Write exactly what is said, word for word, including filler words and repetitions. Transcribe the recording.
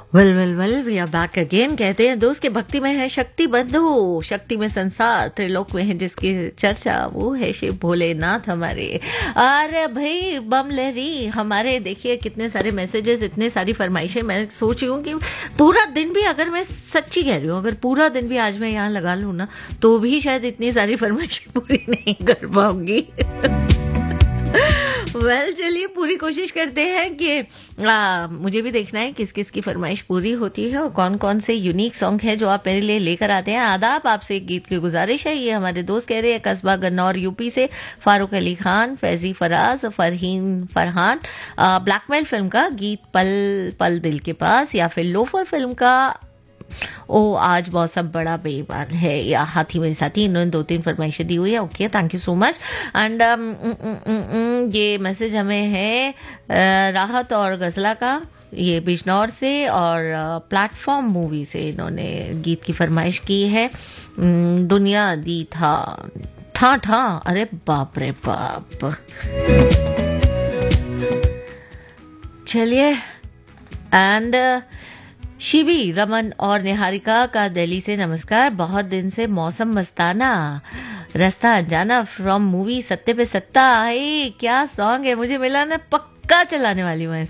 Well well well we are back again. कहते हैं दोस्त के भक्ति में है शक्ति बंधु, शक्ति में संसार, त्रिलोक में है जिसकी चर्चा वो है शिव भोलेनाथ हमारे। और भाई बम लहरी हमारे, देखिए कितने सारे मैसेजेस, इतने सारी फरमाइशें। मैं सोच रही हूँ कि पूरा दिन भी, अगर मैं सच्ची कह रही हूँ, अगर पूरा दिन भी आज मैं यहाँ लगा लूँ ना, तो भी शायद इतनी सारी फरमाइशें पूरी नहीं कर पाऊंगी। वेल well, चलिए पूरी कोशिश करते हैं कि आ, मुझे भी देखना है किस किस की फरमाइश पूरी होती है और कौन कौन से यूनिक सॉन्ग है जो आप मेरे लिए लेकर आते हैं। आदाब, आपसे एक गीत की गुजारिश है। ये हमारे दोस्त कह रहे हैं कस्बा गन्नौर यूपी से फारूक अली खान, फैजी फराज, फरहीन फरहान, ब्लैकमेल फिल्म का गीत पल पल दिल के पास, या फिर लोफर फिल्म का ओ आज मौसम बड़ा बेईमान है, या हाथी मेरे साथी। इन्होंने दो तीन फरमाइशें दी हुई है। Okay, thank you so much. And ये मैसेज हमें है uh, राहत और गजला का, ये बिजनौर से, और प्लेटफॉर्म uh, मूवी से इन्होंने गीत की फरमाइश की है। um, दुनिया दी था ठा ठा, अरे बाप रे बाप। चलिए, एंड शिवी रमन और निहारिका का दिल्ली से नमस्कार। बहुत दिन से मौसम मस्ताना, रास्ता अनजाना फ्रॉम मूवी सत्ते पे सत्ता। हे क्या सॉन्ग है, मुझे मिला ना, पक्का चलाने वाली हूँ।